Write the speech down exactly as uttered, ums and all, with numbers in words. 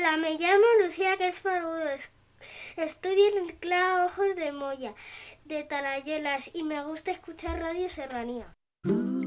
Hola, me llamo Lucía Crespo. Estudio en el Cla Ojos de Moya, de Talayelas, y me gusta escuchar Radio Serranía.